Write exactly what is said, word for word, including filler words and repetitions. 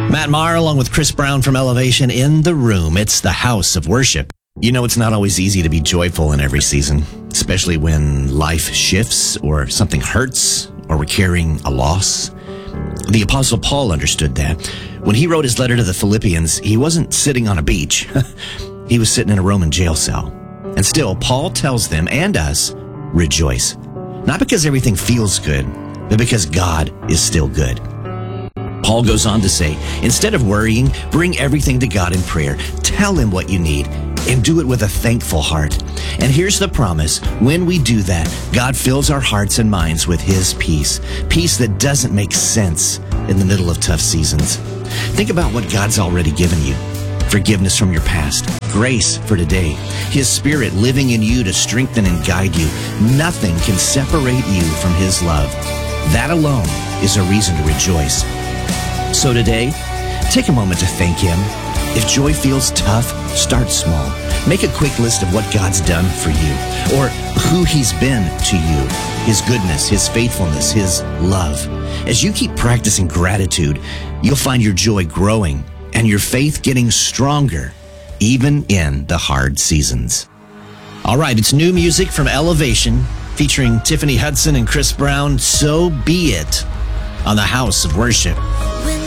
Matt Maher along with Chris Brown from Elevation in the room. It's the house of worship. You know, it's not always easy to be joyful in every season, especially when life shifts or something hurts or we're carrying a loss. The Apostle Paul understood that. When he wrote his letter to the Philippians, he wasn't sitting on a beach. He was sitting in a Roman jail cell. And still, Paul tells them and us, rejoice. Not because everything feels good, but because God is still good. Paul goes on to say, instead of worrying, bring everything to God in prayer. Tell him what you need and do it with a thankful heart. And here's the promise. When we do that, God fills our hearts and minds with his peace. Peace that doesn't make sense in the middle of tough seasons. Think about what God's already given you. Forgiveness from your past, grace for today, his spirit living in you to strengthen and guide you. Nothing can separate you from his love. That alone is a reason to rejoice. So today, take a moment to thank him. If joy feels tough, start small. Make a quick list of what God's done for you or who he's been to you, his goodness, his faithfulness, his love. As you keep practicing gratitude, you'll find your joy growing and your faith getting stronger, even in the hard seasons. All right, it's new music from Elevation featuring Tiffany Hudson and Chris Brown, So Be It, on the House of Worship. When